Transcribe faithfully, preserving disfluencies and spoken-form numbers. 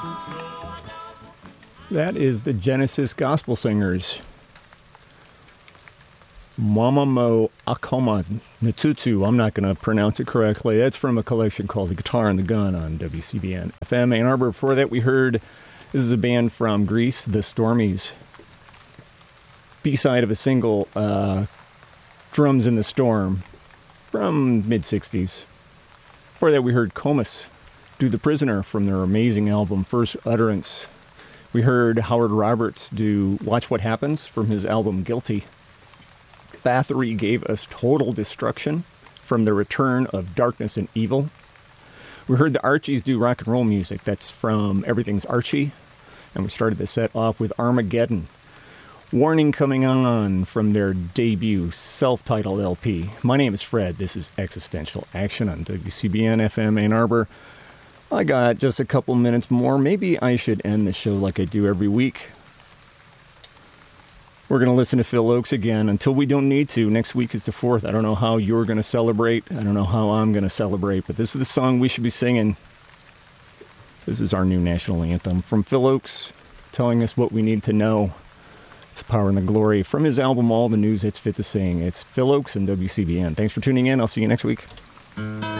That is the Genesis Gospel Singers. Mama Mo Akoma Natutu. I'm not going to pronounce it correctly. That's from a collection called The Guitar and the Gun on W C B N F M Ann Arbor. Before that, we heard, this is a band from Greece, The Stormies. B-side of a single, uh, Drums in the Storm, from mid-sixties. Before that, we heard Comus do The Prisoner from their amazing album First Utterance. We heard Howard Roberts do Watch What Happens from his album Guilty. Bathory gave us Total Destruction from The Return of Darkness and Evil. We heard the Archies do rock and roll music. That's from Everything's Archie. And we started the set off with Armageddon. Warning coming on from their debut self-titled L P. My name is Fred. This is Existential Action on W C B N F M Ann Arbor. I got just a couple minutes more. Maybe I should end the show like I do every week. We're going to listen to Phil Ochs again until we don't need to. Next week is the fourth. I don't know how you're going to celebrate. I don't know how I'm going to celebrate. But this is the song we should be singing. This is our new national anthem from Phil Ochs, telling us what we need to know. It's the power and the glory. From his album, All the News It's Fit to Sing. It's Phil Ochs and W C B N. Thanks for tuning in. I'll see you next week.